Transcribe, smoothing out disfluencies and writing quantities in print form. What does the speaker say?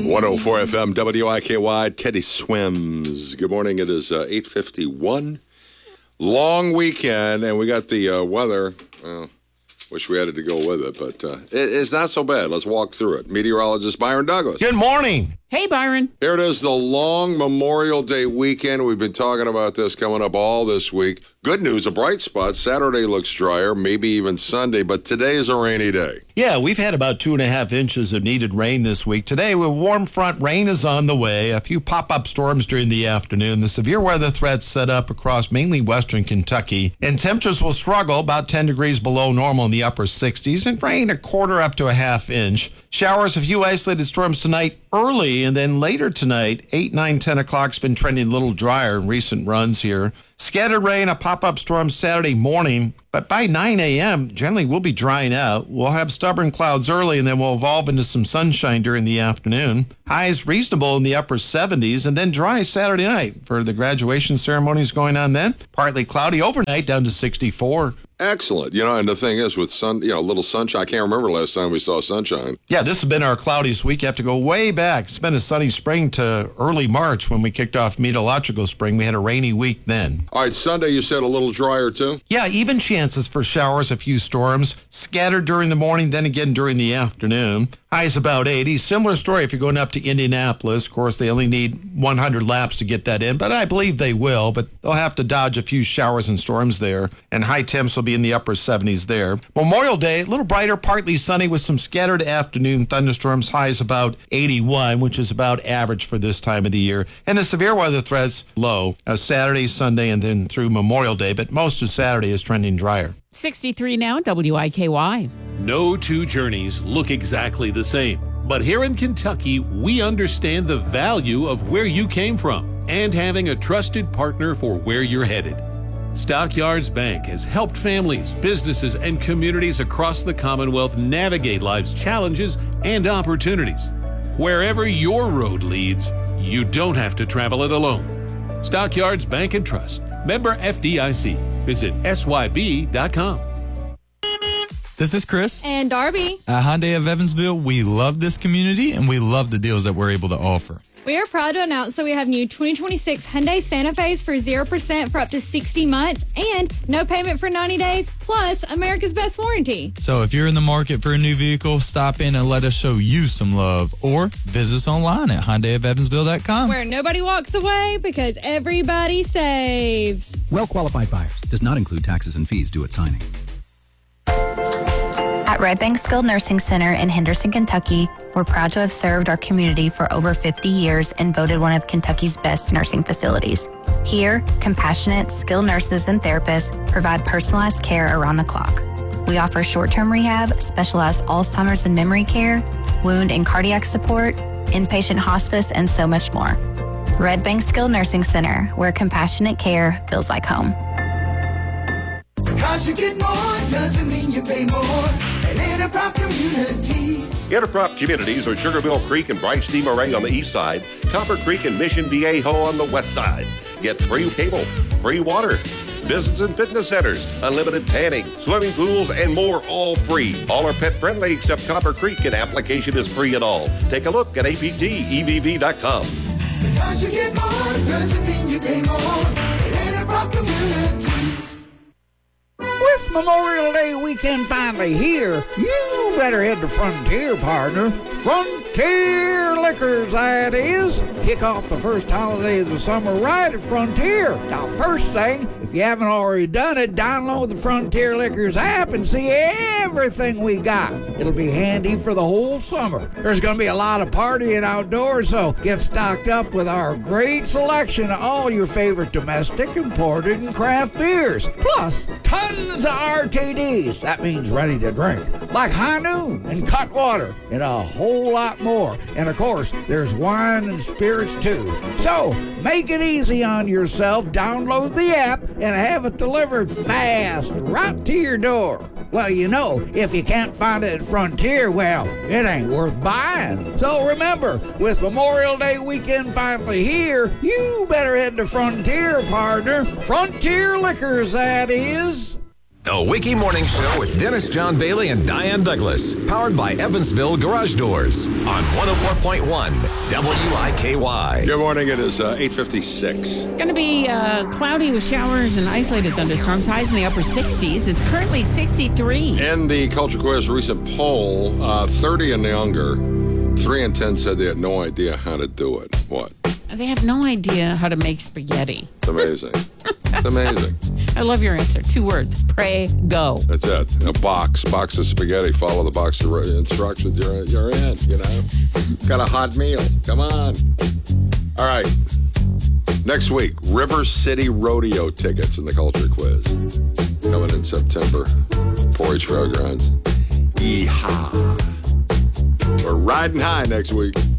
104 FM WIKY, Teddy Swims. Good morning. It is 8:51. Long weekend, and we got the weather. Wish we had it to go with it, but it's not so bad. Let's walk through it. Meteorologist Byron Douglas. Good morning. Hey, Byron. Here it is, the long Memorial Day weekend. We've been talking about this coming up all this week. Good news, a bright spot. Saturday looks drier, maybe even Sunday, but today is a rainy day. Yeah, we've had about 2.5 inches of needed rain this week. Today, with warm front, rain is on the way. A few pop-up storms during the afternoon. The severe weather threats set up across mainly western Kentucky, and temperatures will struggle about 10 degrees below normal in the upper 60s, and rain a quarter up to a half inch. Showers, a few isolated storms tonight early, and then later tonight, 8, 9, 10 o'clock's been trending a little drier in recent runs here. Scattered rain, a pop-up storm Saturday morning, but by 9 a.m., generally we'll be drying out. We'll have stubborn clouds early, and then we'll evolve into some sunshine during the afternoon. Highs reasonable in the upper 70s, and then dry Saturday night for the graduation ceremonies going on then. Partly cloudy overnight, down to 64. Excellent. And the thing is with sun, a little sunshine. I can't remember last time we saw sunshine. Yeah, this has been our cloudiest week. You have to go way back. It's been a sunny spring to early March when we kicked off meteorological spring. We had a rainy week then. All right, Sunday you said a little drier too? Yeah, even chances for showers, a few storms. Scattered during the morning, then again during the afternoon. Highs about 80. Similar story if you're going up to Indianapolis. Of course, they only need 100 laps to get that in, but I believe they will. But they'll have to dodge a few showers and storms there, and high temps will be in the upper 70s there. Memorial Day, a little brighter, partly sunny with some scattered afternoon thunderstorms. Highs about 81, which is about average for this time of the year. And the severe weather threats low. Saturday, Sunday, and then through Memorial Day, but most of Saturday is trending drier. 63 now, WIKY. No two journeys look exactly the same. But here in Kentucky, we understand the value of where you came from and having a trusted partner for where you're headed. Stockyards Bank has helped families, businesses, and communities across the Commonwealth navigate life's challenges and opportunities. Wherever your road leads, you don't have to travel it alone. Stockyards Bank and Trust. Member FDIC. Visit SYB.com. This is Chris. And Darby. At Hyundai of Evansville, we love this community and we love the deals that we're able to offer. We are proud to announce that we have new 2026 Hyundai Santa Fe's for 0% for up to 60 months and no payment for 90 days, plus America's Best Warranty. So if you're in the market for a new vehicle, stop in and let us show you some love, or visit us online at HyundaiofEvansville.com. Where nobody walks away because everybody saves. Well-qualified buyers. Does not include taxes and fees due at signing. At Red Bank Skilled Nursing Center in Henderson, Kentucky, we're proud to have served our community for over 50 years and voted one of Kentucky's best nursing facilities. Here, compassionate, skilled nurses and therapists provide personalized care around the clock. We offer short-term rehab, specialized Alzheimer's and memory care, wound and cardiac support, inpatient hospice, and so much more. Red Bank Skilled Nursing Center, where compassionate care feels like home. Because you get more doesn't mean you pay more at Interprop Communities. Interprop Communities are Sugarmill Creek and Bryce D. Moray on the east side, Copper Creek and Mission Viejo on the west side. Get free cable, free water, business and fitness centers, unlimited tanning, swimming pools, and more, all free. All are pet friendly except Copper Creek, and application is free and all. Take a look at aptevv.com. Because you get more doesn't mean you pay more at Interprop Communities. With Memorial Day weekend finally here, you better head to Frontier, partner. Frontier Liquors, that is. Kick off the first holiday of the summer right at Frontier. Now, first thing, if you haven't already done it, download the Frontier Liquors app and see everything we got. It'll be handy for the whole summer. There's going to be a lot of partying outdoors, so get stocked up with our great selection of all your favorite domestic, imported, and craft beers. Plus, tons of RTDs. That means ready to drink. Like High Noon and Cutwater and a whole lot more. And of course, there's wine and spirits too. So, make it easy on yourself. Download the app and have it delivered fast right to your door. Well, if you can't find it at Frontier, well, it ain't worth buying. So remember, with Memorial Day weekend finally here, you better head to Frontier, partner. Frontier Liquors, that is. The Wiki Morning Show with Dennis John Bailey and Diane Douglas. Powered by Evansville Garage Doors on 104.1 WIKY. Good morning. It is 8:56. Going to be cloudy with showers and isolated thunderstorms. Highs in the upper 60s. It's currently 63. In the Culture Quiz recent poll, 30 and younger, 3 in 10 said they had no idea how to do it. What? They have no idea how to make spaghetti. It's amazing. It's amazing. I love your answer. 2 words. Pray, go. That's it. A box of spaghetti. Follow the box of instructions. You're in, you know. Got a hot meal. Come on. All right. Next week, River City Rodeo tickets in the Culture Quiz. Coming in September. 4-H Fairgrounds. Yeehaw. We're riding high next week.